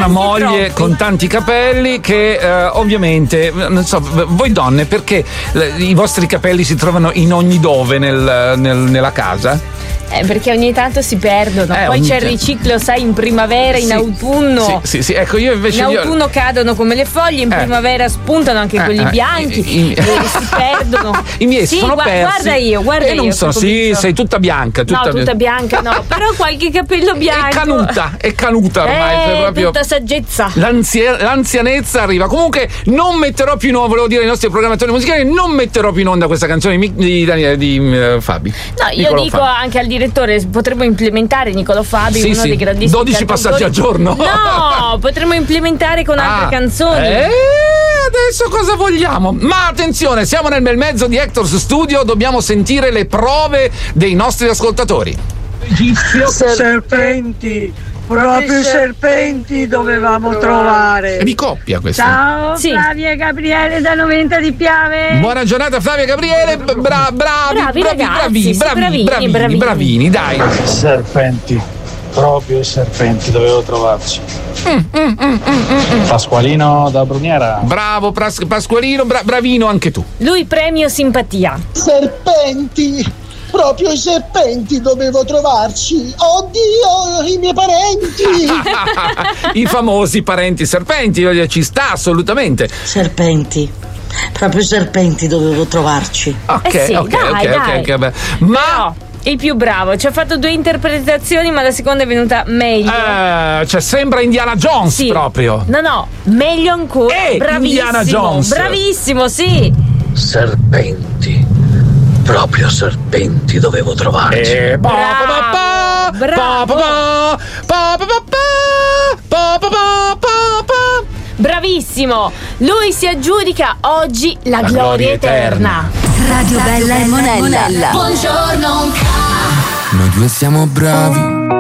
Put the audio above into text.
una moglie con tanti capelli che ovviamente, non so, voi donne, perché i vostri capelli si trovano in ogni dove nella casa? Perché ogni tanto si perdono, poi c'è il riciclo, sai, in primavera, in autunno. Sì, ecco, io invece. In autunno cadono come le foglie, in primavera spuntano anche quelli bianchi e si perdono. I miei sono persi. Guarda io. Non so, sei tutta bianca. Tutta bianca no, però qualche capello bianco. È canuta ormai. Proprio tutta saggezza. L'anzianezza arriva. Comunque non metterò più in onda, volevo dire ai nostri programmatori musicali, non metterò più in onda questa canzone di Fabi. No, io dico anche al direttore, potremmo implementare Niccolò Fabi, uno dei grandissimi 12 passaggi al giorno. No, potremmo implementare con altre canzoni. Adesso cosa vogliamo? Ma attenzione, siamo nel bel mezzo di Hector's Studio, dobbiamo sentire le prove dei nostri ascoltatori. Serpenti, proprio serpenti dovevamo trovare. È di coppia questo. Ciao, Flavia e Gabriele da Noventa di Piave. Buona giornata Flavia e Gabriele. Bravini, dai. Serpenti, proprio serpenti dovevo trovarci. Pasqualino da Bruniera. Bravo Pasqualino, bravino anche tu. Lui premio simpatia. Serpenti, proprio i serpenti dovevo trovarci. Oddio, i miei parenti. I famosi parenti serpenti, ci sta assolutamente. Serpenti, proprio serpenti dovevo trovarci. Ok. Ma no, il più bravo, ci ha fatto 2 interpretazioni, ma la seconda è venuta meglio. Cioè sembra Indiana Jones proprio. No, meglio ancora. Bravissimo. Indiana Jones. Bravissimo, sì. Serpenti, proprio serpenti dovevo trovarci. Bravissimo. Lui si aggiudica oggi la gloria eterna. Radio Bella e Monella. Buongiorno. Noi due siamo bravi